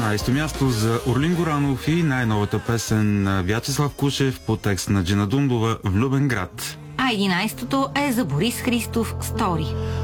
12-то място за Орлин Горанов и най-новата песен на Вячеслав Кушев по текст на Джина Дундова «Влюбен град». А 11-то е за Борис Христов «Стори».